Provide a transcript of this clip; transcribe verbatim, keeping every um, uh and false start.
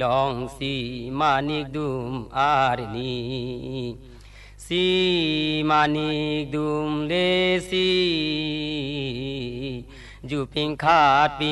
ลองสีมานิกดุมอาร์นีสีมานิกดุมเลสีจูปิงขาดปี